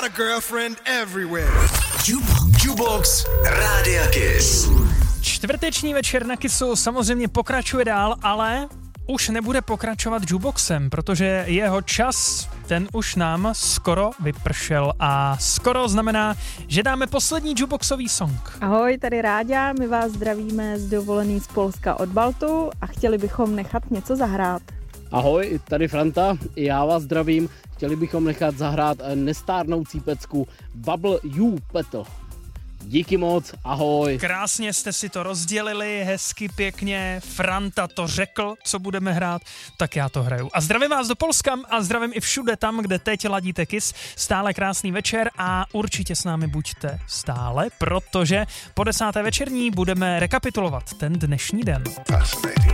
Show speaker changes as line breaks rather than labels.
Jukebox Rádia Kiss.
Čtvrteční večer na Kissu samozřejmě pokračuje dál, ale už nebude pokračovat jukeboxem, protože jeho čas, ten už nám skoro vypršel a skoro znamená, že dáme poslední jukeboxový song.
Ahoj, tady Ráďa, my vás zdravíme z dovolený z Polska od Baltu a chtěli bychom nechat něco zahrát.
Ahoj, tady Franta, i já vás zdravím. Chtěli bychom nechat zahrát nestárnoucí pecku Bubble You Petal. Díky moc, ahoj.
Krásně jste si to rozdělili, hezky, pěkně, Franta to řekl, co budeme hrát, tak já to hraju. A zdravím vás do Polska a zdravím i všude tam, kde teď ladíte Kiss. Stále krásný večer a určitě s námi buďte stále, protože po 10. večerní budeme rekapitulovat ten dnešní den.